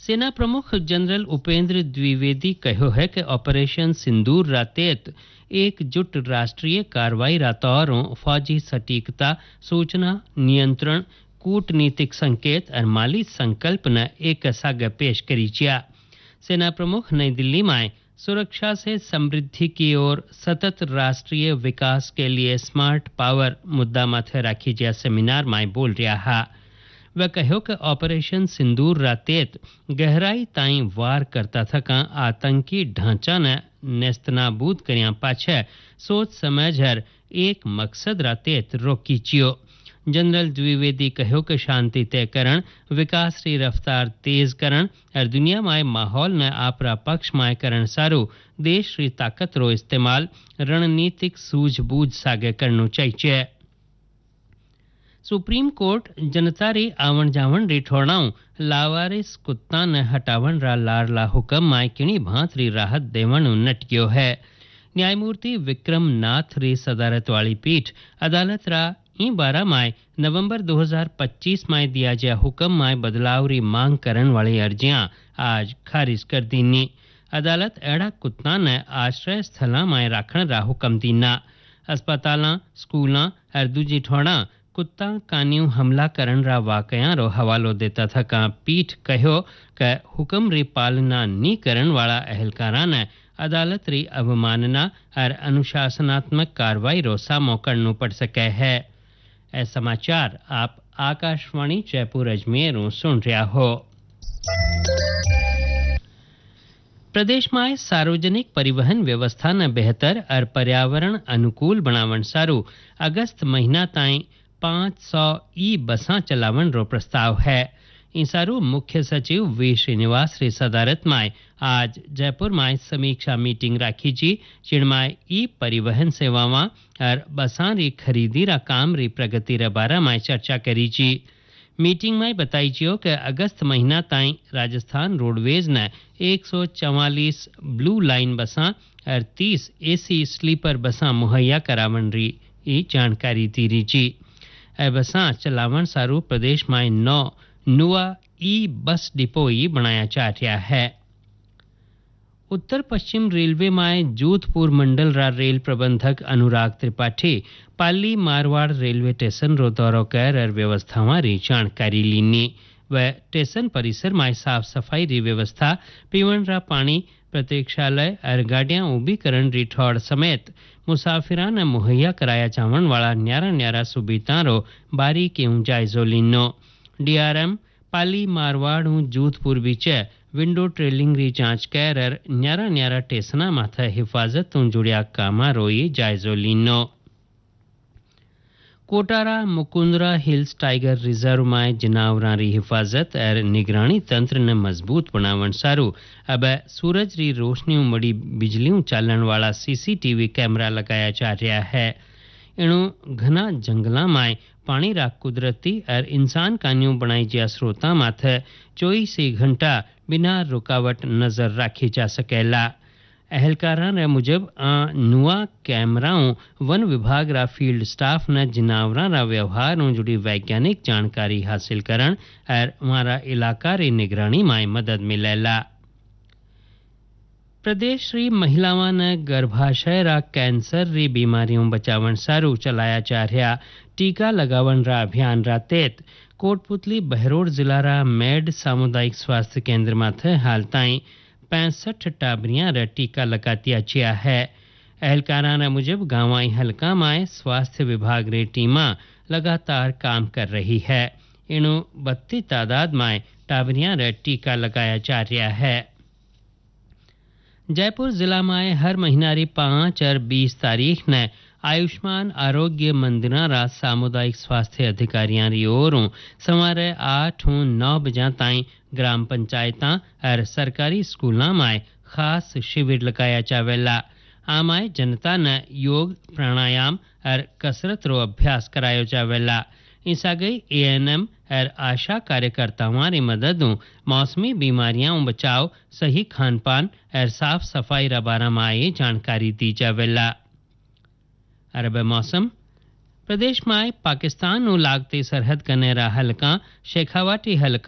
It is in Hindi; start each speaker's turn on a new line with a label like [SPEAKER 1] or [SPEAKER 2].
[SPEAKER 1] सेना प्रमुख जनरल उपेंद्र द्विवेदी कहो है कि ऑपरेशन सिंदूर रातेत एकजुट राष्ट्रीय कार्रवाई रातौरों फौजी सटीकता सूचना नियंत्रण कूटनीतिक संकेत और माली संकल्प न एक साग पेश करी चिया। सेना प्रमुख नई दिल्ली में सुरक्षा से समृद्धि की ओर सतत राष्ट्रीय विकास के लिए स्मार्ट पावर मुद्दा माथे राखी जया सेमिनार में बोल रहा है। वह कहो कि ऑपरेशन सिंदूर रातेत गहराई ताई वार करता थका आतंकी ढांचा ने नेस्तनाबूद करिया पाछे सोच समझ हर एक मकसद रातेत रोकी चियो। जनरल द्विवेदी कहो कि शांति तय करण विकास री रफ्तार तेज करण और दुनिया में माहौल ने आपरा पक्ष में करण सारू देश री ताकत रो इस्तेमाल रणनीतिक सूझबूझ सागे करनो चाहिए। सुप्रीम कोर्ट जनता री आवण जावण री ठोड़ाऊं लावारिस कुत्ता ने हटावण रा लारला हुक्म माय किणी भांत री राहत देवण नटक्यो है। न्यायमूर्ति विक्रम नाथ री सदारत वाली पीठ अदालत रा ई 12 मई नवंबर 2025 में दिया गया हुक्म में बदलाव री मांग करने वाली अर्जियां आज खारिज कर दीनी। अदालत एड़ा कुत्ता ने आश्रय स्थल में राखण रा हुक्म दीना। अस्पताल स्कूल और दूजी ठोड़ा कुत्ता कान्यू हमला करण रा वाकया रो हवालो देता थका पीठ कहो कि हुक्म री पालना नी करण वाला अहलकारा ने अदालत री अवमानना और अनुशासनात्मक कार्रवाई रो सामो करनो पड़ सके है। ऐ समाचार आप आकाशवाणी जयपुर अजमेर सुन रहा हो। प्रदेश में सार्वजनिक परिवहन व्यवस्था न बेहतर और पर्यावरण अनुकूल बनावन सारू अगस्त महीना ताई 500 ई बसा चलावन रो प्रस्ताव है। इंसारू मुख्य सचिव वी श्रीनिवास री सदारत में आज जयपुर में समीक्षा मीटिंग राखी जी जिनमें ई परिवहन सेवावां और बसां री खरीदी रा काम री प्रगति रे बारे में चर्चा करी जी। मीटिंग में बताई जियो कि अगस्त महीना ताई राजस्थान रोडवेज ने 144 ब्लू लाइन बसां और 30 एसी स्लीपर बसां मुहैया करावन री जानकारी दी रही जी। ए बसां चलावन सारू प्रदेश में 9 नुआ ई बस डिपो बनाया जा रहा है। उत्तर पश्चिम रेलवे में जोधपुर मंडल रा रेल प्रबंधक अनुराग त्रिपाठी पाली मारवाड़ रेलवे स्टेशन रो दौरो कर और व्यवस्थावां री जानकारी लीनी। वह स्टेशन परिसर में साफ सफाई री व्यवस्था पीवन रा पानी प्रतीक्षालय और गाड़ियां उभी करण री ठौड़ समेत मुसाफिरां ने मुहैया कराया जावन वाला न्यारा न्यारा सुविधा रो बारीकियों जायजो लीनो। डीआरएम पाली मारवाड़ जोधपुर बीचे विंडो ट्रेलिंग री जांच कर और न्यारा न्यारा स्टेशना माथे हिफाजत जुड़िया कामा रोई जायजो लीनो। Kotra Mukundra hills tiger reserve में जनावरां री हिफाजत और निगरानी तंत्र ने मजबूत बनावन सारू अब सूरज री रोशनी मड़ी बिजलियों चालन वाला सीसीटीवी कैमरा लगाया जा रहा है। इणु घना जंगला में पानी रा कुदरती और इंसान कान्यू बनाई जा स्रोता माथे 24 घंटा बिना रुकावट नजर राखी जा सकेला। अहलकारां रे मुजब नुआ कैमराओं वन विभाग रा फील्ड स्टाफ ने जनावरां रा व्यवहार जुड़ी वैज्ञानिक जानकारी हासिल करण और हमारा इलाका री निगरानी में मदद मिलेला। प्रदेश री महिलावां ने गर्भाशय रा कैंसर री बीमारियों बचावन सारू चलाया जा रहा टीका लगावन रा अभियान रातेत कोटपुतली बहरोड जिला रा मेड सामुदायिक स्वास्थ्य केंद्र माथे हाल ताई 65 टाबरियां रा टीका लगातिया चिया है। अहलकारा ने मुजब गांवाई हलका में स्वास्थ्य विभाग री टीमा लगातार काम कर रही है। इनु 32 तादाद में टाबरियां रा टीका लगाया जा रहा है। जयपुर जिला में हर महीना री 5 और 20 तारीख ने आयुष्मान आरोग्य मंदिरा रा सामुदायिक स्वास्थ्य अधिकारियां री ओरों सवारे 8 और 9 बजे ताई ग्राम पंचायतां और सरकारी स्कूलों में खास शिविर लगाया जावेला। आमाय जनता ने योग प्राणायाम और कसरत रो अभ्यास करायो जावेला। इस आगे एएनएम और आशा कार्यकर्ताओं री मददों मौसमी बीमारियां बचाव सही खान पान और साफ सफाई रा बारा में जानकारी दी जावेला। अरब मौसम प्रदेश में पाकिस्तान लागते सरहद कने रा हल्का शेखावाटी हल्का